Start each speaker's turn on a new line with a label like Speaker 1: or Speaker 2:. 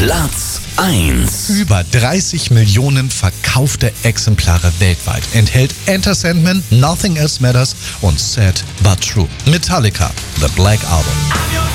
Speaker 1: Platz 1.
Speaker 2: Über 30 Millionen verkaufte Exemplare weltweit. Enthält Enter Sandman, Nothing Else Matters und Sad But True. Metallica, The Black Album.